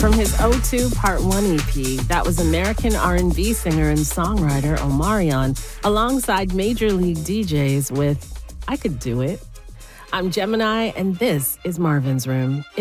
From his O2 Part 1 EP, that was American R&B singer and songwriter Omarion, alongside major league DJs with I Could Do It. I'm Gemini, and this is Marvin's Room.